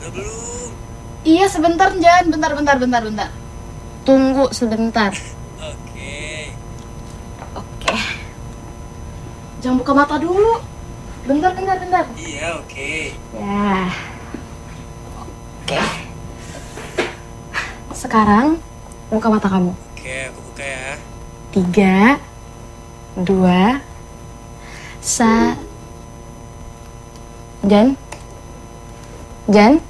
Udah belum? Iya sebentar Jan, bentar. Tunggu sebentar. Oke. Oke. Jangan buka mata dulu. Bentar. Iya, oke. Ya. Oke. Sekarang buka mata kamu. Oke, aku buka ya. 3, 2, Jan?